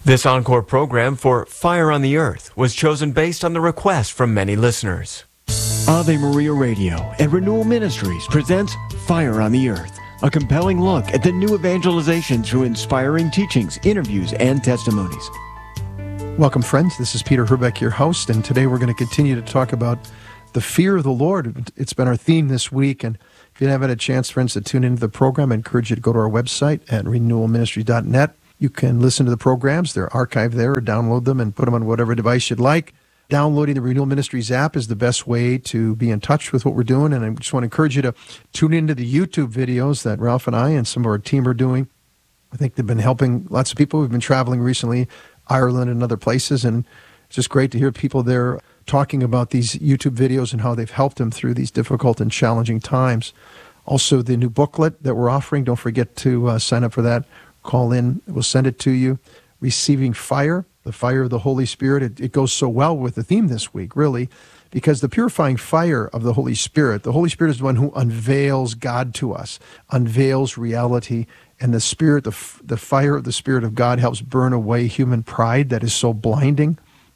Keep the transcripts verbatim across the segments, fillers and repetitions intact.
This encore program for Fire on the Earth was chosen based on the request from many listeners. Ave Maria Radio and Renewal Ministries presents Fire on the Earth, a compelling look at the new evangelization through inspiring teachings, interviews, and testimonies. Welcome, friends. This is Peter Herbeck, your host, and today we're going to continue to talk about the fear of the Lord. It's been our theme this week, and if you haven't had a chance, friends, to tune into the program, I encourage you to go to our website at renewal ministry dot net. You can listen to the programs. They're archived there, or download them and put them on whatever device you'd like. Downloading the Renewal Ministries app is the best way to be in touch with what we're doing, and I just want to encourage you to tune into the YouTube videos that Ralph and I and some of our team are doing. I think they've been helping lots of people. We've been traveling recently, Ireland and other places, and it's just great to hear people there talking about these YouTube videos and how they've helped them through these difficult and challenging times. Also, the new booklet that we're offering, don't forget to uh, sign up for that. Call in, we'll send it to you. Receiving Fire, the fire of the Holy Spirit. It, it goes so well with the theme this week, really, because the purifying fire of the Holy Spirit, the Holy Spirit is the one who unveils God to us, unveils reality, and the Spirit, the, the fire of the Spirit of God helps burn away human pride that is so blinding.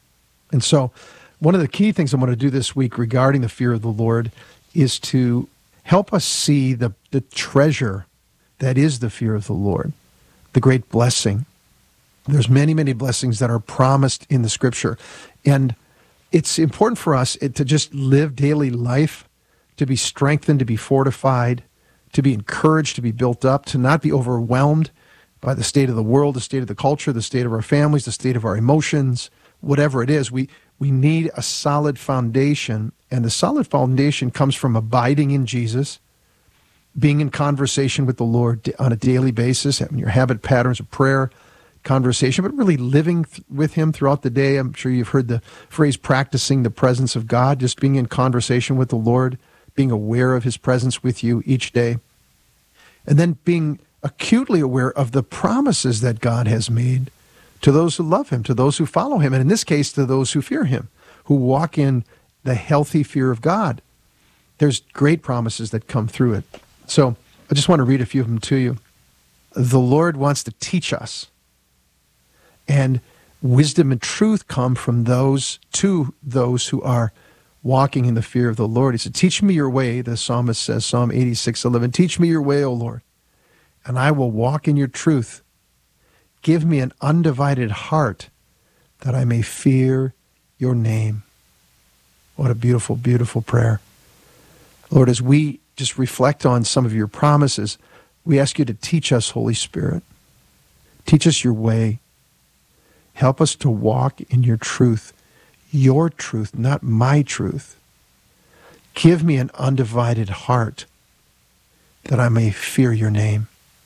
And so one of the key things I'm going to do this week regarding the fear of the Lord is to help us see the, the treasure that is the fear of the Lord, the great blessing. There's many, many blessings that are promised in the Scripture. And it's important for us to just live daily life, to be strengthened, to be fortified, to be encouraged, to be built up, to not be overwhelmed by the state of the world, the state of the culture, the state of our families, the state of our emotions, whatever it is. We, we need a solid foundation, and the solid foundation comes from abiding in Jesus, being in conversation with the Lord on a daily basis, having your habit patterns of prayer, conversation, but really living th- with Him throughout the day. I'm sure you've heard the phrase practicing the presence of God, just being in conversation with the Lord, being aware of His presence with you each day, and then being acutely aware of the promises that God has made to those who love Him, to those who follow Him, and in this case, to those who fear Him, who walk in the healthy fear of God. There's great promises that come through it. So I just want to read a few of them to you. The Lord wants to teach us, and wisdom and truth come from those, to those who are walking in the fear of the Lord. He said, teach me your way, the psalmist says, Psalm eighty-six eleven, teach me your way, O Lord, and I will walk in your truth. Give me an undivided heart that I may fear your name. What a beautiful, beautiful prayer. Lord, as we just reflect on some of your promises, we ask you to teach us, Holy Spirit. Teach us your way. Help us to walk in your truth, your truth, not my truth. Give me an undivided heart that I may fear your name.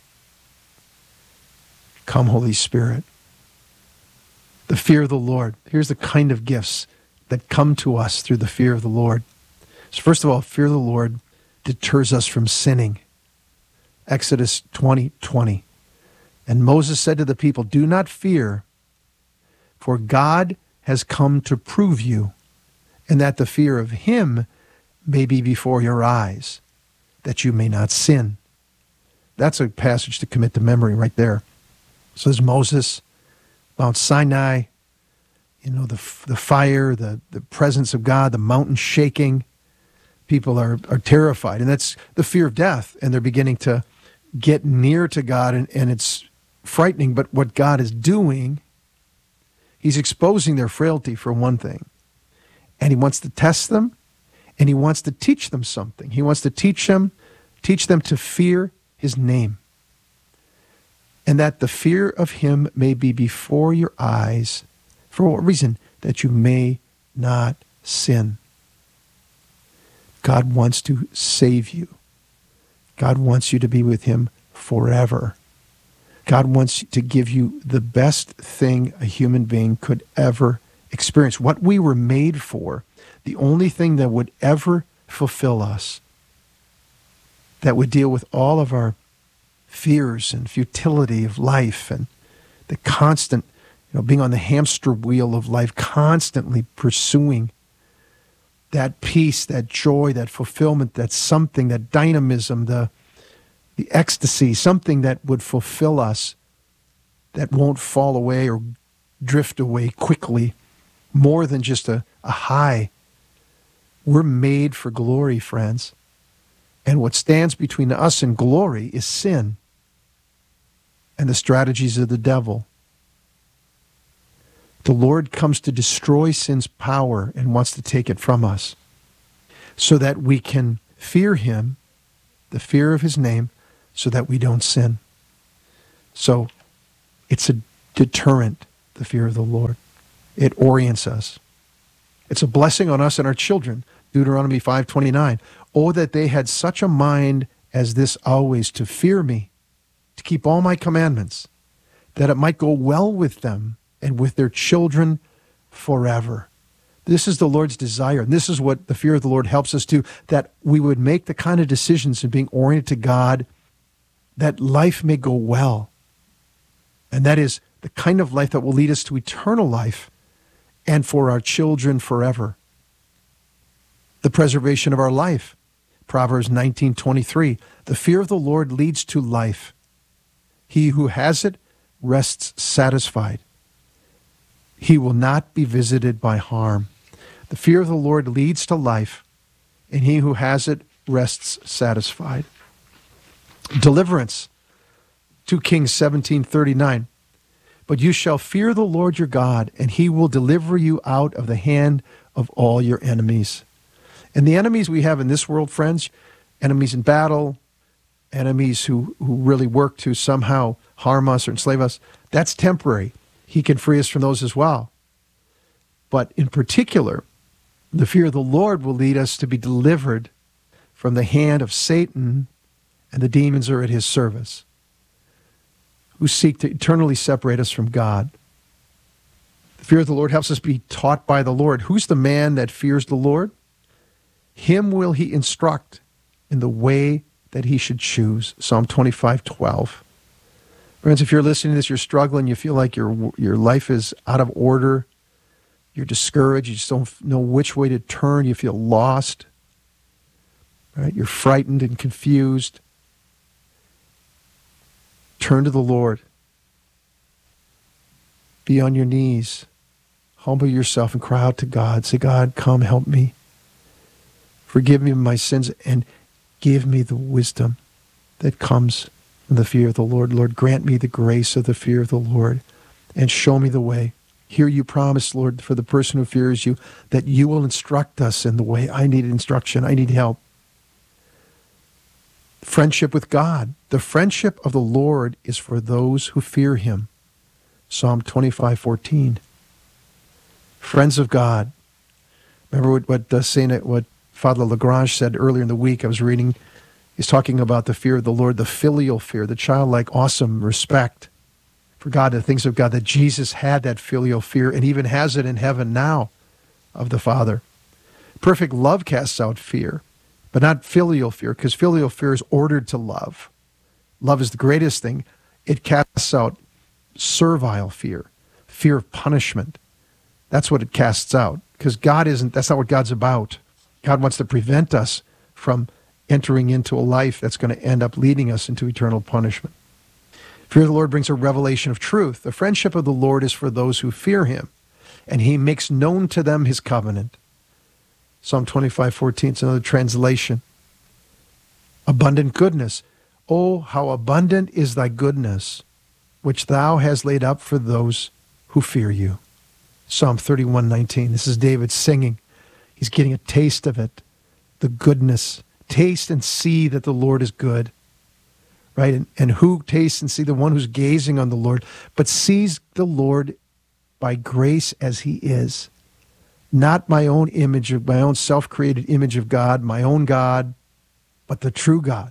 Come, Holy Spirit. The fear of the Lord. Here's the kind of gifts that come to us through the fear of the Lord. So first of all, fear of the Lord deters us from sinning. Exodus twenty twenty. And Moses said to the people, do not fear, for God has come to prove you, and that the fear of him may be before your eyes, that you may not sin. That's a passage to commit to memory right there. So there's Moses, Mount Sinai, you know, the the fire, the, the presence of God, the mountain shaking. People are, are terrified, and that's the fear of death, and they're beginning to get near to God, and, and it's frightening, but what God is doing, he's exposing their frailty for one thing, and he wants to test them, and he wants to teach them something. He wants to teach them, teach them to fear his name, and that the fear of him may be before your eyes. For what reason? That you may not sin. God wants to save you. God wants you to be with him forever. God wants to give you the best thing a human being could ever experience. What we were made for, the only thing that would ever fulfill us, that would deal with all of our fears and futility of life and the constant, you know, being on the hamster wheel of life, constantly pursuing that peace, that joy, that fulfillment, that something, that dynamism, the the ecstasy, something that would fulfill us, that won't fall away or drift away quickly, more than just a, a high. We're made for glory, friends. And what stands between us and glory is sin and the strategies of the devil. The Lord comes to destroy sin's power and wants to take it from us so that we can fear him, the fear of his name, so that we don't sin. So it's a deterrent, the fear of the Lord. It orients us. It's a blessing on us and our children. Deuteronomy five twenty-nine. Oh, that they had such a mind as this always, to fear me, to keep all my commandments, that it might go well with them and with their children forever. This is the Lord's desire. And this is what the fear of the Lord helps us do, that we would make the kind of decisions in being oriented to God, that life may go well. And that is the kind of life that will lead us to eternal life and for our children forever. The preservation of our life. Proverbs nineteen twenty-three. The fear of the Lord leads to life. He who has it rests satisfied. He will not be visited by harm. The fear of the Lord leads to life, and he who has it rests satisfied. Deliverance. Two Kings seventeen thirty-nine. But you shall fear the Lord your God, and he will deliver you out of the hand of all your enemies. And the enemies we have in this world, friends, enemies in battle, enemies who, who really work to somehow harm us or enslave us, that's temporary. He can free us from those as well. But in particular, the fear of the Lord will lead us to be delivered from the hand of Satan and the demons are at his service, who seek to eternally separate us from God. The fear of the Lord helps us be taught by the Lord. Who's the man that fears the Lord? Him will he instruct in the way that he should choose. Psalm twenty-five twelve. Friends, if you're listening to this, you're struggling, you feel like your your life is out of order, you're discouraged, you just don't know which way to turn, you feel lost, right? You're frightened and confused. Turn to the Lord. Be on your knees. Humble yourself and cry out to God. Say, God, come help me. Forgive me my sins and give me the wisdom that comes from the fear of the Lord. Lord, grant me the grace of the fear of the Lord and show me the way. Here you promise, Lord, for the person who fears you, that you will instruct us in the way. I need instruction. I need help. Friendship with God. The friendship of the Lord is for those who fear him. Psalm twenty-five fourteen. Friends of God. Remember what, what uh, Saint, what Father Lagrange said earlier in the week. I was reading, he's talking about the fear of the Lord, the filial fear, the childlike, awesome respect for God, the things of God, that Jesus had that filial fear and even has it in heaven now of the Father. Perfect love casts out fear, but not filial fear, because filial fear is ordered to love. Love is the greatest thing. It casts out servile fear, fear of punishment. That's what it casts out, because God isn't, that's not what God's about. God wants to prevent us from entering into a life that's going to end up leading us into eternal punishment. Fear of the Lord brings a revelation of truth. The friendship of the Lord is for those who fear him, and he makes known to them his covenant. Psalm twenty-five fourteen is another translation. Abundant goodness. Oh, how abundant is thy goodness, which thou hast laid up for those who fear you. Psalm thirty-one nineteen. This is David singing. He's getting a taste of it, the goodness. Taste and see that the Lord is good, right? And, and who tastes and see? The one who's gazing on the Lord, but sees the Lord by grace as he is. Not my own image, of my own self-created image of God, my own God, but the true God.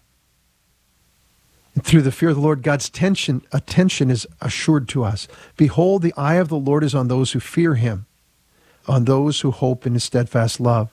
And through the fear of the Lord, God's tension, attention is assured to us. Behold, the eye of the Lord is on those who fear him, on those who hope in his steadfast love.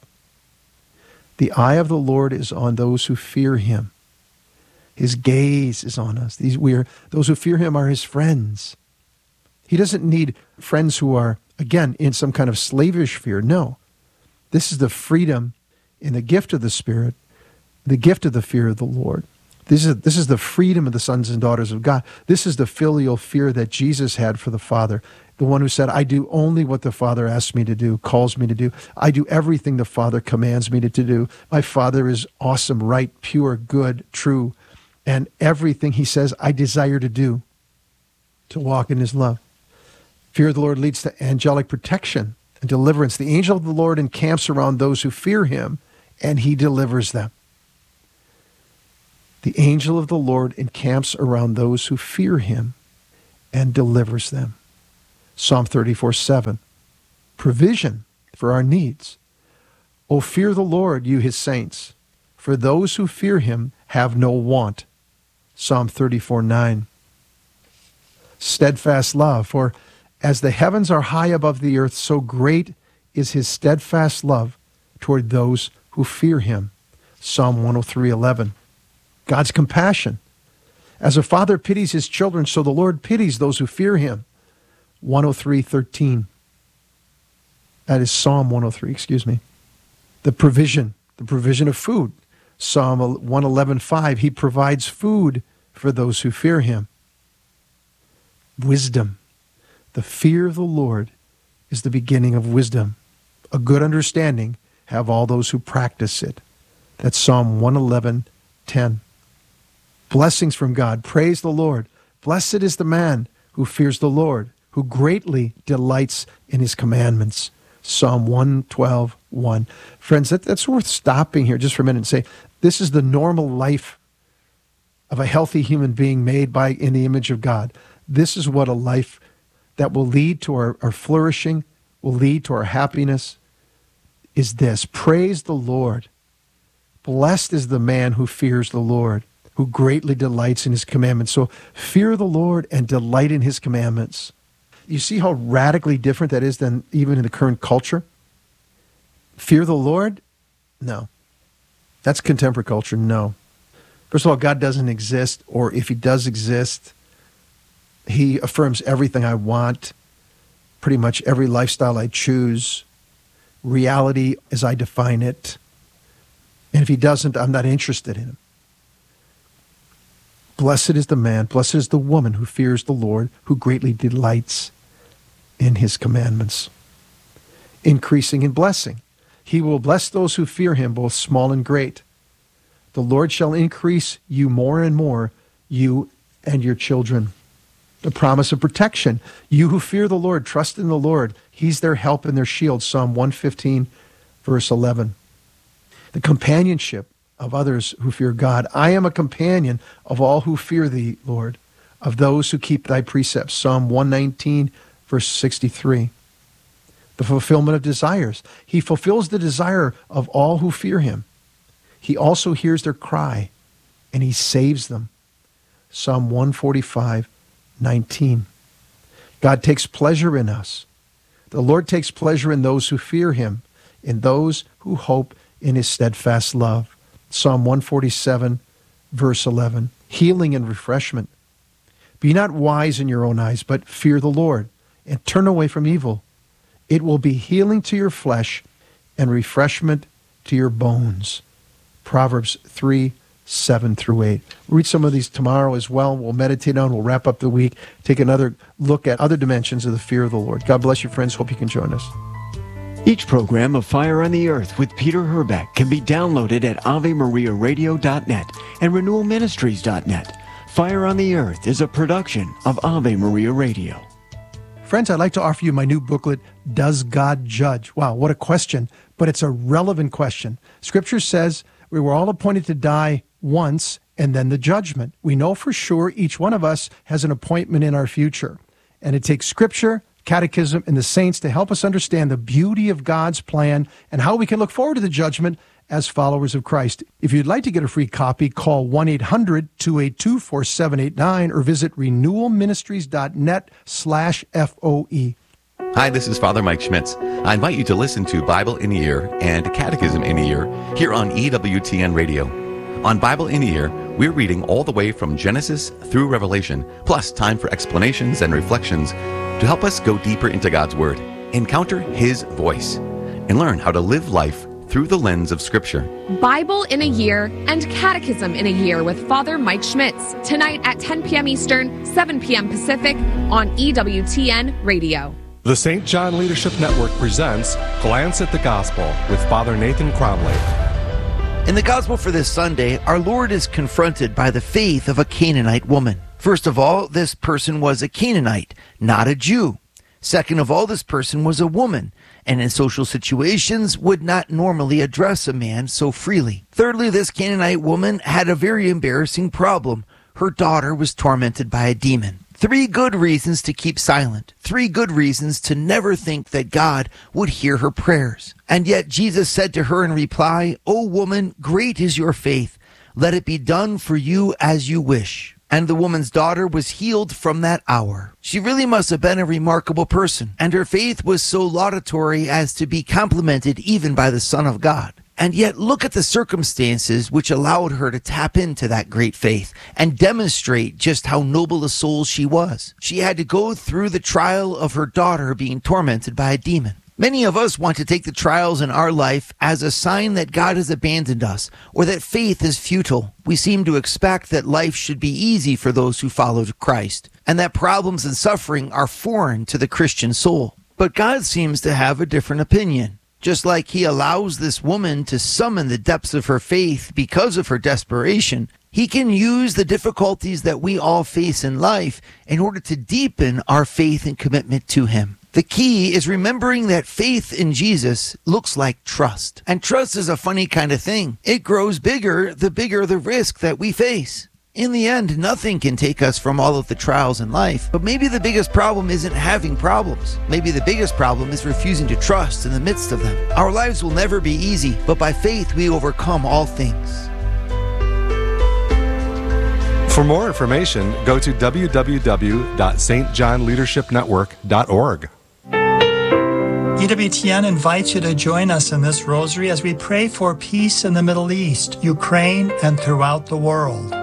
The eye of the Lord is on those who fear him. His gaze is on us. These we are those who fear him are his friends. He doesn't need friends who are, again, in some kind of slavish fear. No. This is the freedom in the gift of the Spirit, the gift of the fear of the Lord. This is, this is the freedom of the sons and daughters of God. This is the filial fear that Jesus had for the Father. the one who said, I do only what the Father asks me to do, calls me to do. I do everything the Father commands me to, to do. My Father is awesome, right, pure, good, true, and everything he says I desire to do, to walk in his love. Fear of the Lord leads to angelic protection and deliverance. The angel of the Lord encamps around those who fear him, and he delivers them. The angel of the Lord encamps around those who fear him and delivers them. Psalm thirty-four seven, provision for our needs. O fear the Lord, you his saints, for those who fear him have no want. Psalm thirty-four nine. Steadfast love, for as the heavens are high above the earth, so great is his steadfast love toward those who fear him. Psalm one oh three eleven. God's compassion. As a father pities his children, so the Lord pities those who fear him. one oh three thirteen. That is Psalm one oh three, excuse me. The provision, the provision of food. Psalm one eleven five, he provides food for those who fear him. Wisdom. The fear of the Lord is the beginning of wisdom. A good understanding have all those who practice it. That's Psalm one eleven ten. Blessings from God. Praise the Lord. Blessed is the man who fears the Lord, who greatly delights in his commandments. Psalm one twelve one. Friends, that, that's worth stopping here just for a minute and say, this is the normal life of a healthy human being made by in the image of God. This is what a life that will lead to our, our flourishing, will lead to our happiness, is this. Praise the Lord. Blessed is the man who fears the Lord, who greatly delights in his commandments. So fear the Lord and delight in his commandments. You see how radically different that is than even in the current culture? Fear the Lord? No. That's contemporary culture? No. First of all, God doesn't exist, or if he does exist, he affirms everything I want, pretty much every lifestyle I choose, reality as I define it. And if he doesn't, I'm not interested in him. Blessed is the man, blessed is the woman who fears the Lord, who greatly delights in his commandments. Increasing in blessing. He will bless those who fear him, both small and great. The Lord shall increase you more and more, you and your children. The promise of protection. You who fear the Lord, trust in the Lord. He's their help and their shield. Psalm one fifteen, verse eleven. The companionship of others who fear God. I am a companion of all who fear thee, Lord, of those who keep thy precepts. Psalm one nineteen, verse sixty-three. The fulfillment of desires. He fulfills the desire of all who fear him. He also hears their cry, and he saves them. Psalm one forty-five, nineteen. God takes pleasure in us. The Lord takes pleasure in those who fear him, in those who hope in his steadfast love. Psalm one forty-seven, verse eleven. Healing and refreshment. Be not wise in your own eyes, but fear the Lord, and turn away from evil. It will be healing to your flesh and refreshment to your bones. Proverbs three, seven through eight. We'll read some of these tomorrow as well. We'll meditate on, we'll wrap up the week, take another look at other dimensions of the fear of the Lord. God bless you, friends. Hope you can join us. Each program of Fire on the Earth with Peter Herbeck can be downloaded at ave maria radio dot net and renewal ministries dot net. Fire on the Earth is a production of Ave Maria Radio. Friends, I'd like to offer you my new booklet, Does God Judge? Wow, what a question, but it's a relevant question. Scripture says we were all appointed to die once and then the judgment. We know for sure each one of us has an appointment in our future. And it takes Scripture, Catechism, and the saints to help us understand the beauty of God's plan and how we can look forward to the judgment as followers of Christ. If you'd like to get a free copy, call one eight hundred two eight two four seven eight nine or visit renewal ministries dot net slash F O E. Hi, this is Father Mike Schmitz. I invite you to listen to Bible in a Year and Catechism in a Year here on E W T N Radio. On Bible in a Year, we're reading all the way from Genesis through Revelation, plus time for explanations and reflections to help us go deeper into God's Word, encounter His voice, and learn how to live life through the lens of Scripture. Bible in a Year and Catechism in a Year with Father Mike Schmitz, tonight at ten p.m. Eastern, seven p.m. Pacific on E W T N Radio. The Saint John Leadership Network presents Glance at the Gospel with Father Nathan Cromley. In the Gospel for this Sunday, our Lord is confronted by the faith of a Canaanite woman. First of all, this person was a Canaanite, not a Jew. Second of all, this person was a woman, and in social situations would not normally address a man so freely. Thirdly, this Canaanite woman had a very embarrassing problem. Her daughter was tormented by a demon. Three good reasons to keep silent. Three good reasons to never think that God would hear her prayers. And yet Jesus said to her in reply, "O woman, great is your faith. Let it be done for you as you wish." And the woman's daughter was healed from that hour. She really must have been a remarkable person, and her faith was so laudatory as to be complimented even by the Son of God. And yet look at the circumstances which allowed her to tap into that great faith and demonstrate just how noble a soul she was. She had to go through the trial of her daughter being tormented by a demon. Many of us want to take the trials in our life as a sign that God has abandoned us or that faith is futile. We seem to expect that life should be easy for those who follow Christ and that problems and suffering are foreign to the Christian soul. But God seems to have a different opinion. Just like he allows this woman to summon the depths of her faith because of her desperation, he can use the difficulties that we all face in life in order to deepen our faith and commitment to him. The key is remembering that faith in Jesus looks like trust. And trust is a funny kind of thing. It grows bigger the bigger the risk that we face. In the end, nothing can take us from all of the trials in life, but maybe the biggest problem isn't having problems. Maybe the biggest problem is refusing to trust in the midst of them. Our lives will never be easy, but by faith we overcome all things. For more information, go to w w w dot s t john leadership network dot org. E W T N invites you to join us in this rosary as we pray for peace in the Middle East, Ukraine, and throughout the world.